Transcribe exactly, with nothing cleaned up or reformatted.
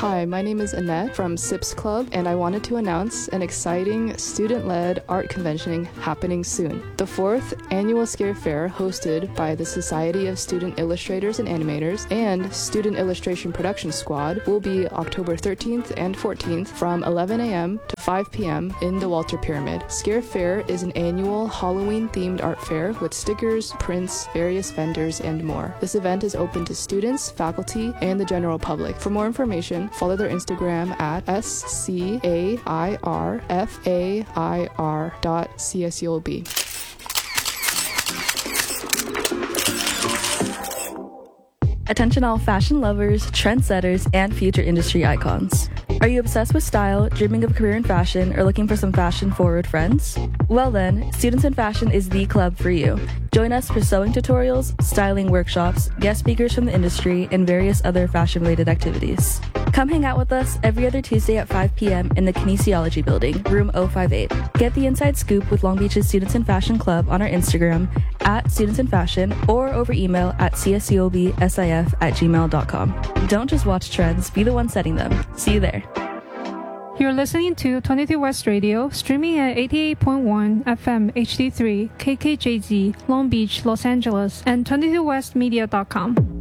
Hi, my name is Annette from SIPS Club, and I wanted to announce an exciting student-led art convention happening soon. The fourth annual Scare Fair, hosted by the Society of Student Illustrators and Animators and Student Illustration Production Squad, will be October thirteenth and fourteenth from eleven a.m. to five p.m. in the Walter Pyramid. Scare Fair is an annual Halloween-themed art fair with stickers, prints, various vendors, and more. This event is open to students, faculty, and the general public. For more information, follow their Instagram at S C A I R F A I R dot C S U L B. Attention all fashion lovers, trendsetters, and future industry icons. Are you obsessed with style, dreaming of a career in fashion, or looking for some fashion-forward friends? Well then, Students in Fashion is the club for you. Join us for sewing tutorials, styling workshops, guest speakers from the industry, and various other fashion-related activities. Come hang out with us every other Tuesday at five p.m. in the Kinesiology Building, room oh five eight. Get the inside scoop with Long Beach's Students in Fashion Club on our Instagram at Students in Fashion or over email at csculbsif at gmail dot com. Don't just watch trends, be the one setting them. See you there. You're listening to twenty-two West Radio, streaming at eighty-eight point one F M H D three, K K J Z, Long Beach, Los Angeles, and twenty-two west media dot com.